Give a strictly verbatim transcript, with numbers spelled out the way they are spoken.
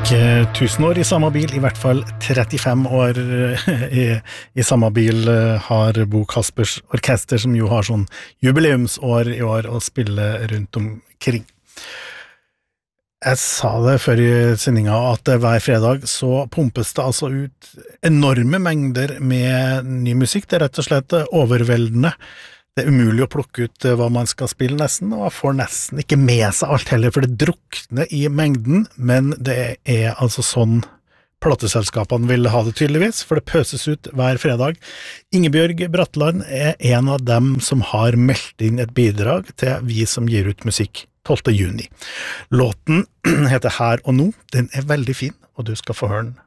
Ikke tusen år i samme bil, i hvert fall trettifem år i, i samme bil har Bo Kaspers Orkester, som jo har sånn jubileumsår i år å spille rundt omkring. Jeg sa det før i sendinga at hver fredag så pumpes det altså ut enorme mengder med ny musikk. Det er rett og slett overveldende. Det er umulig å plukke ut hva man skal spille nesten, og man får nesten ikke med seg alt heller, for det drukner i mengden, men det er altså sånn plateselskapene vil ha det tydeligvis, for det pøses ut hver fredag. Ingebjørg Bratland er en av dem som har meldt inn et bidrag til vi som gir ut musikk tolvte juni. Låten heter Her og Nå, den er veldig fin, og du skal få høre den